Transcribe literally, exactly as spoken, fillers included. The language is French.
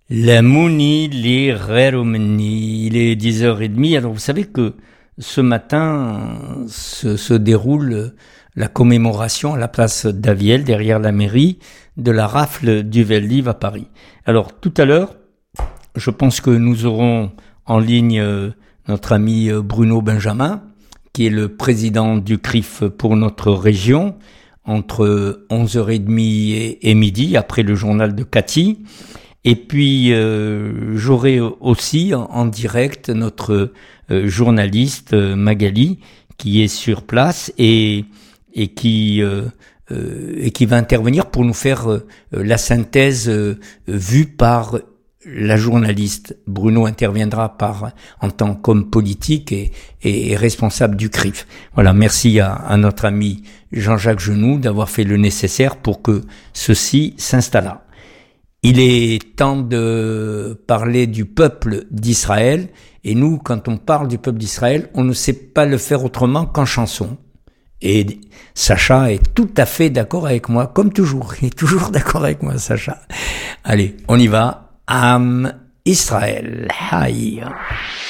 La Mouni, les Reromni, il est dix heures trente. Alors vous savez que ce matin se, se déroule la commémoration à la place d'Aviel, derrière la mairie, de la rafle du Veldiv à Paris. Alors tout à l'heure, je pense que nous aurons en ligne notre ami Bruno Benjamin, qui est le président du C R I F pour notre région, entre onze heures trente et, et midi, après le journal de Cathy. Et puis, euh, j'aurai aussi en, en direct notre euh, journaliste euh, Magali, qui est sur place et, et, qui, euh, euh, et qui va intervenir pour nous faire euh, la synthèse euh, vue par la journaliste. Bruno interviendra par, en tant qu'homme politique et, et, et responsable du C R I F. Voilà, merci à, à notre ami Jean-Jacques Genoux d'avoir fait le nécessaire pour que ceci s'installât. Il est temps de parler du peuple d'Israël, et nous, quand on parle du peuple d'Israël, on ne sait pas le faire autrement qu'en chanson. Et Sacha est tout à fait d'accord avec moi, comme toujours. Il est toujours d'accord avec moi, Sacha. Allez, on y va. Am Israël. Haï.